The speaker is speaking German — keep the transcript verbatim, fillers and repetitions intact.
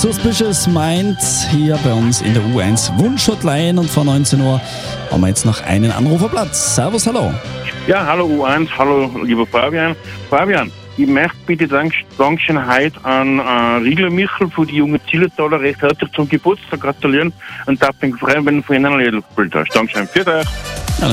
Suspicious Minds hier bei uns in der U eins Wunschhotline und vor neunzehn Uhr haben wir jetzt noch einen Anruferplatz. Servus, hallo. Ja, hallo U eins, hallo lieber Fabian. Fabian, ich möchte bitte Dank, Dankeschön heute an äh, Riegler Michel von die junge Zillertaler recht herzlich zum Geburtstag gratulieren und darf mich freuen, wenn du von ihnen ein Lied gespielt hast. Dankeschön, für dich.